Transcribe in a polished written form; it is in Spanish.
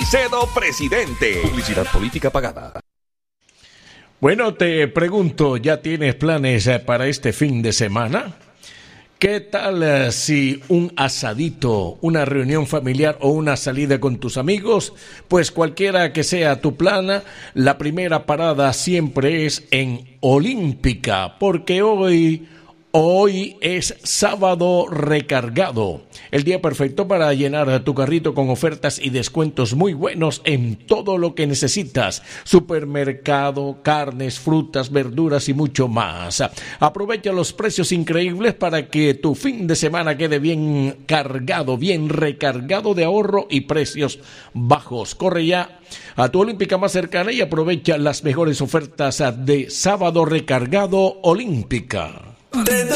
Caicedo, presidente. Publicidad política pagada. Bueno, te pregunto, ¿ya tienes planes para este fin de semana? ¿Qué tal si un asadito, una reunión familiar o una salida con tus amigos? Pues cualquiera que sea tu plan, la primera parada siempre es en Olímpica, porque hoy es sábado recargado, el día perfecto para llenar tu carrito con ofertas y descuentos muy buenos en todo lo que necesitas: supermercado, carnes, frutas, verduras y mucho más. Aprovecha los precios increíbles para que tu fin de semana quede bien cargado, bien recargado de ahorro y precios bajos. Corre ya a tu Olímpica más cercana y aprovecha las mejores ofertas de sábado recargado Olímpica.